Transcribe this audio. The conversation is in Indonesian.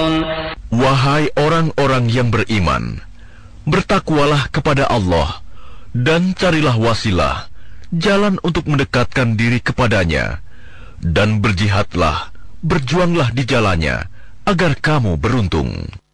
Wahai orang-orang yang beriman, bertakwalah kepada Allah dan carilah wasilah, jalan untuk mendekatkan diri kepadanya, dan berjihadlah, berjuanglah di jalannya, agar kamu beruntung.